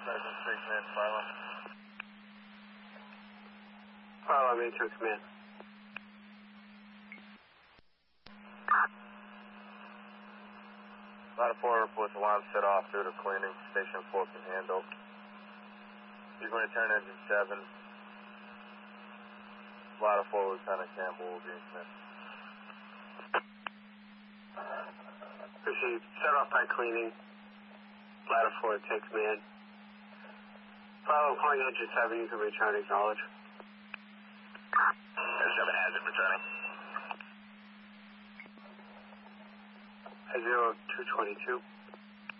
Second Street Command, Philo. Philo, main to command. Ladder 4 reports alarm set off due to cleaning. Station 4 can handle. You're going to turn engine 7. Ladder 4 Lieutenant Campbell will be in command. Proceed. Set off by cleaning. Ladder 4, take command. Philo, calling engine 7. You can return, acknowledge. Air 7 has it, returning. 0222.